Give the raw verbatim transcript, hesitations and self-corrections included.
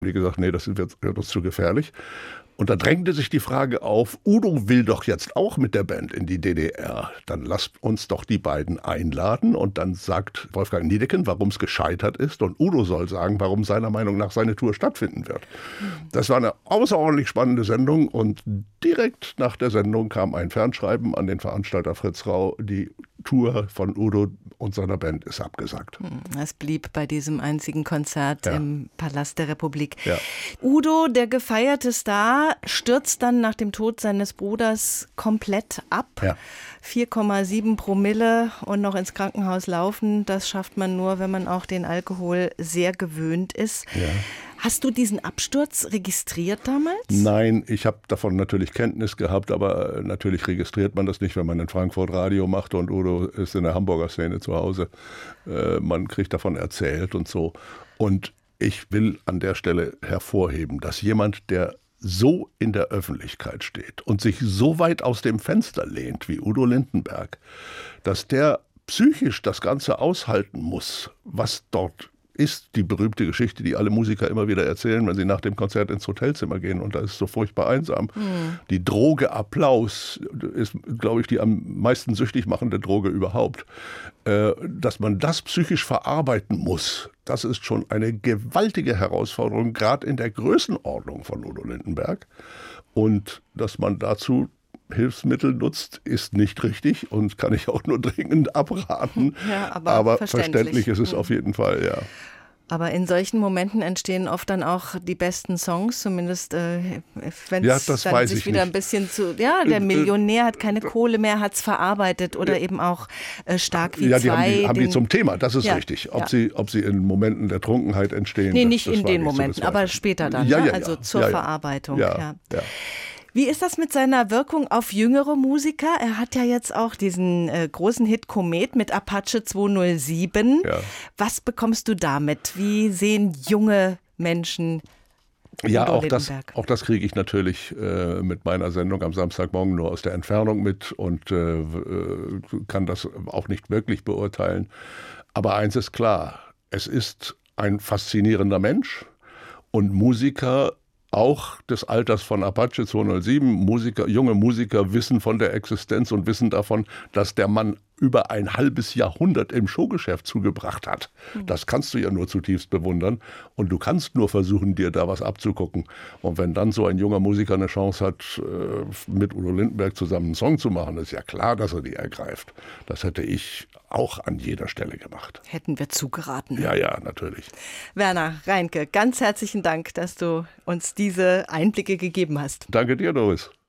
Wie gesagt, nee, das wird, wird uns zu gefährlich. Und da drängte sich die Frage auf, Udo will doch jetzt auch mit der Band in die D D R. Dann lasst uns doch die beiden einladen. Und dann sagt Wolfgang Niedecken, warum es gescheitert ist. Und Udo soll sagen, warum seiner Meinung nach seine Tour stattfinden wird. Das war eine außerordentlich spannende Sendung. Und direkt nach der Sendung kam ein Fernschreiben an den Veranstalter Fritz Rau. Die Tour von Udo und seiner Band ist abgesagt. Es blieb bei diesem einzigen Konzert ja. im Palast der Republik. Ja. Udo, der gefeierte Star, stürzt dann nach dem Tod seines Bruders komplett ab. Ja. vier Komma sieben Promille und noch ins Krankenhaus laufen, das schafft man nur, wenn man auch den Alkohol sehr gewöhnt ist. Ja. Hast du diesen Absturz registriert damals? Nein, ich habe davon natürlich Kenntnis gehabt, aber natürlich registriert man das nicht, wenn man in Frankfurt Radio macht und Udo ist in der Hamburger Szene zu Hause. Äh, man kriegt davon erzählt und so. Und ich will an der Stelle hervorheben, dass jemand, der so in der Öffentlichkeit steht und sich so weit aus dem Fenster lehnt wie Udo Lindenberg, dass der psychisch das Ganze aushalten muss, was dort ist, die berühmte Geschichte, die alle Musiker immer wieder erzählen, wenn sie nach dem Konzert ins Hotelzimmer gehen und da ist es so furchtbar einsam. Mhm. Die Droge Applaus ist, glaube ich, die am meisten süchtig machende Droge überhaupt. Äh, dass man das psychisch verarbeiten muss, das ist schon eine gewaltige Herausforderung, gerade in der Größenordnung von Udo Lindenberg. Und dass man dazu Hilfsmittel nutzt, ist nicht richtig und kann ich auch nur dringend abraten. Ja, aber aber verständlich. verständlich ist es auf jeden Fall, ja. Aber in solchen Momenten entstehen oft dann auch die besten Songs, zumindest äh, wenn es ja, dann sich wieder nicht. ein bisschen zu, ja, der Millionär hat keine Kohle mehr, hat es verarbeitet oder eben auch äh, stark wie ja, die zwei. Haben die, haben den, die zum Thema, das ist ja, richtig. Ob, ja. sie, ob sie in Momenten der Trunkenheit entstehen. Nee, das, nicht das in den Momenten, aber später dann, ja, ne? ja, also ja. zur ja, ja. Verarbeitung. Ja, ja. ja. Wie ist das mit seiner Wirkung auf jüngere Musiker? Er hat ja jetzt auch diesen äh, großen Hit Komet mit Apache zweihundertsieben. Ja. Was bekommst du damit? Wie sehen junge Menschen Ja, auch das, auch das kriege ich natürlich äh, mit meiner Sendung am Samstagmorgen nur aus der Entfernung mit und äh, kann das auch nicht wirklich beurteilen. Aber eins ist klar, es ist ein faszinierender Mensch und Musiker auch des Alters von Apache zweihundertsieben, Musiker, junge Musiker wissen von der Existenz und wissen davon, dass der Mann über ein halbes Jahrhundert im Showgeschäft zugebracht hat. Das kannst du ja nur zutiefst bewundern und du kannst nur versuchen, dir da was abzugucken. Und wenn dann so ein junger Musiker eine Chance hat, mit Udo Lindenberg zusammen einen Song zu machen, ist ja klar, dass er die ergreift. Das hätte ich auch an jeder Stelle gemacht. Hätten wir zugeraten. Ja, ja, natürlich. Werner Reinke, ganz herzlichen Dank, dass du uns diese Einblicke gegeben hast. Danke dir, Doris.